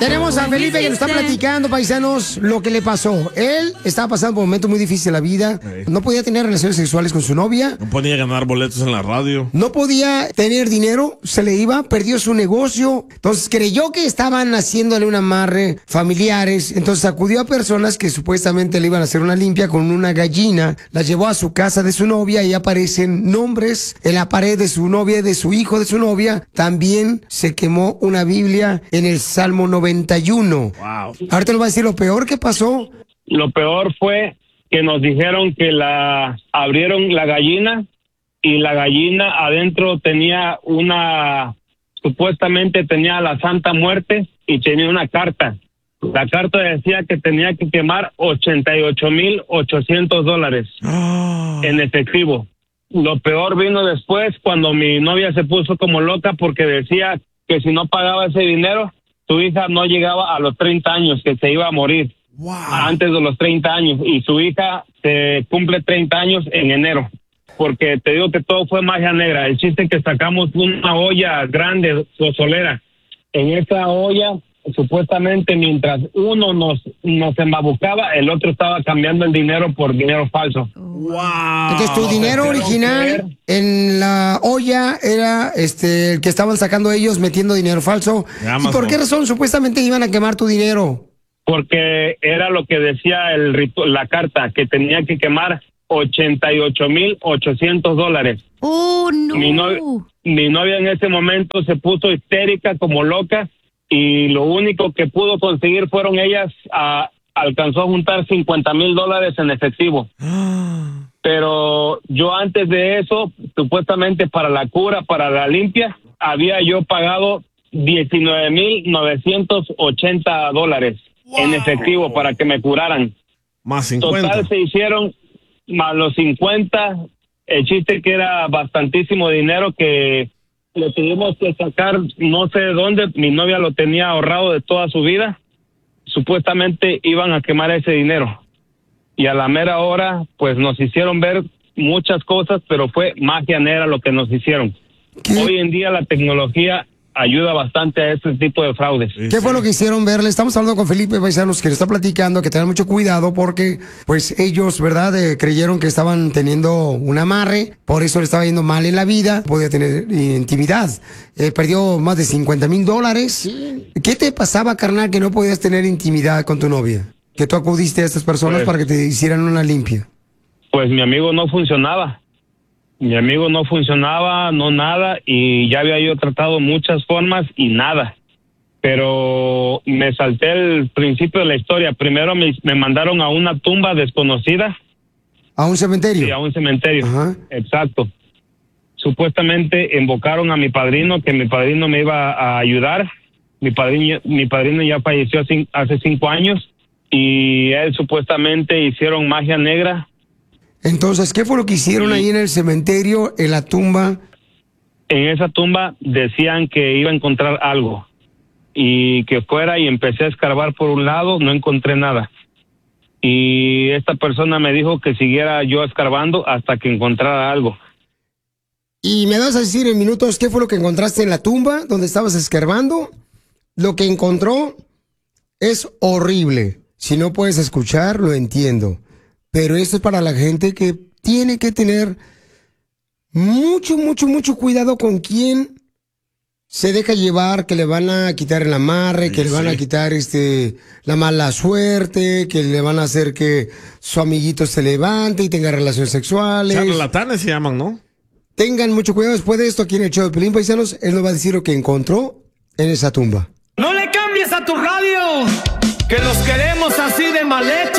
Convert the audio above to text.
Tenemos a Felipe que nos está platicando, paisanos, lo que le pasó. Él estaba pasando por un momento muy difícil en la vida. No podía tener relaciones sexuales con su novia. No podía ganar boletos en la radio. No podía tener dinero, se le iba, perdió su negocio. Entonces creyó que estaban haciéndole un amarre familiares. Entonces acudió a personas que supuestamente le iban a hacer una limpia con una gallina. La llevó a su casa de su novia y aparecen nombres en la pared de su novia, de su hijo, de su novia. También se quemó una Biblia en el Salmo 91. Wow. Ahorita nos va a decir lo peor que pasó. Lo peor fue que nos dijeron que abrieron la gallina y la gallina adentro tenía supuestamente tenía la Santa Muerte y tenía una carta. La carta decía que tenía que quemar $88,800 en efectivo. Lo peor vino después cuando mi novia se puso como loca porque decía que si no pagaba ese dinero, su hija no llegaba a los 30 años, que se iba a morir antes de los 30 años. Y su hija se cumple 30 años en enero. Porque te digo que todo fue magia negra. El chiste es que sacamos una olla grande, pozolera. En esa olla, supuestamente, mientras uno nos embabucaba, el otro estaba cambiando el dinero por dinero falso. Wow. Entonces tu dinero original en la olla era el que estaban sacando ellos metiendo dinero falso. ¿Y por qué razón supuestamente iban a quemar tu dinero? Porque era lo que decía la carta, que tenía que quemar $88,800. Oh, no. Mi novia en ese momento se puso histérica como loca y lo único que pudo conseguir fueron ellas alcanzó a juntar $50,000 en efectivo. Pero yo antes de eso, supuestamente para la cura, para la limpia, había yo pagado $19,980 en efectivo para que me curaran. Más 50. Total se hicieron más los 50. El chiste que era bastantísimo dinero que le tuvimos que sacar no sé de dónde. Mi novia lo tenía ahorrado de toda su vida. Supuestamente iban a quemar ese dinero. Y a la mera hora, pues nos hicieron ver muchas cosas, pero fue magia negra lo que nos hicieron. Hoy en día la tecnología ayuda bastante a este tipo de fraudes. ¿Qué fue lo que hicieron verle? Estamos hablando con Felipe Paisanos, que le está platicando que tengan mucho cuidado porque, pues, ellos, ¿verdad? Creyeron que estaban teniendo un amarre, por eso le estaba yendo mal en la vida, podía tener intimidad. Perdió más de $50,000. Sí. ¿Qué te pasaba, carnal, que no podías tener intimidad con tu novia? Que tú acudiste a estas personas para que te hicieran una limpia. Pues mi amigo no funcionaba. No nada, y ya había yo tratado muchas formas y nada. Pero me salté el principio de la historia. Primero me mandaron a una tumba desconocida. ¿A un cementerio? Sí, a un cementerio. Ajá. Exacto. Supuestamente invocaron a mi padrino, que mi padrino me iba a ayudar. Mi padrino ya falleció hace 5 años y él supuestamente hicieron magia negra. Entonces, ¿qué fue lo que hicieron ahí en el cementerio, en la tumba? En esa tumba decían que iba a encontrar algo y que fuera, y empecé a escarbar por un lado, no encontré nada. Y esta persona me dijo que siguiera yo escarbando hasta que encontrara algo. ¿Y me vas a decir en minutos qué fue lo que encontraste en la tumba donde estabas escarbando? Lo que encontró es horrible. Si no puedes escuchar, lo entiendo. Pero esto es para la gente que tiene que tener mucho cuidado con quién se deja llevar, que le van a quitar el amarre, que le van a quitar la mala suerte, que le van a hacer que su amiguito se levante y tenga relaciones sexuales. Charlatanes se llaman, ¿no? Tengan mucho cuidado. Después de esto, aquí en el show de Pelín, Paisanos, él nos va a decir lo que encontró en esa tumba. ¡No le cambies a tu radio! ¡Que los queremos así de maleta!